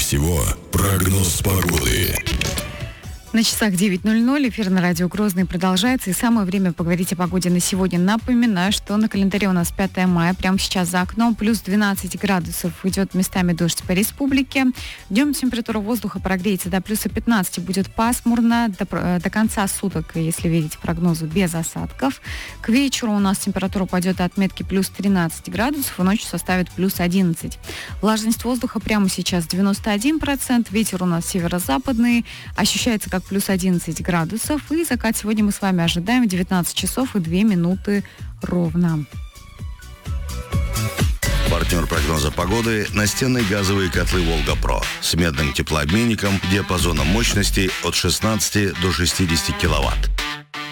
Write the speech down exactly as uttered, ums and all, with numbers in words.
всего прогноз погоды. На часах девять ноль ноль, эфир на радио Грозный продолжается, и самое время поговорить о погоде на сегодня. Напоминаю, что на календаре у нас пятое мая, прямо сейчас за окном, плюс двенадцать градусов, идет местами дождь по республике. Днем температура воздуха прогреется до плюса пятнадцати, будет пасмурно до, до конца суток, если верить прогнозу, без осадков. К вечеру у нас температура упадет до отметки плюс тринадцать градусов, и ночью составит плюс одиннадцать. Влажность воздуха прямо сейчас девяносто один процент, ветер у нас северо-западный, ощущается как плюс одиннадцать градусов, и закат сегодня мы с вами ожидаем в девятнадцать часов и две минуты ровно. Партнер прогноза погоды – настенные газовые котлы «Волга-Про» с медным теплообменником диапазоном мощности от шестнадцати до шестидесяти киловатт.